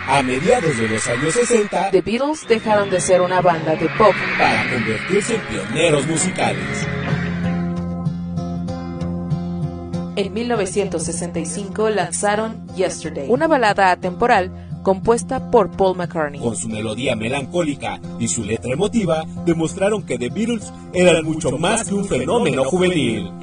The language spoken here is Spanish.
A mediados de los años 60, The Beatles dejaron de ser una banda de pop para convertirse en pioneros musicales. En 1965 lanzaron Yesterday, una balada atemporal compuesta por Paul McCartney. Con su melodía melancólica y su letra emotiva, demostraron que The Beatles eran mucho más que un fenómeno juvenil.